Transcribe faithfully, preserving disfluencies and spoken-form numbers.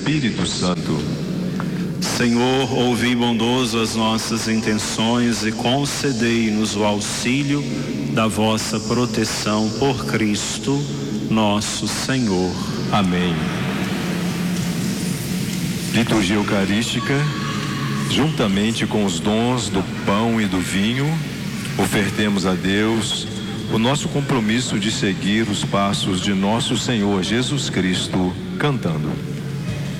Espírito Santo. Senhor, ouvi bondoso as nossas intenções e concedei-nos o auxílio da vossa proteção por Cristo, nosso Senhor. Amém. Liturgia Eucarística, juntamente com os dons do pão e do vinho, ofertemos a Deus o nosso compromisso de seguir os passos de nosso Senhor Jesus Cristo, cantando.